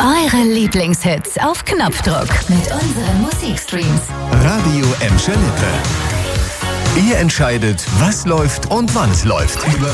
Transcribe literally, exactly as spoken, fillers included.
Eure Lieblingshits auf Knopfdruck mit unseren Musikstreams. Radio Emscher Lippe. Ihr entscheidet, was läuft und wann es läuft. Über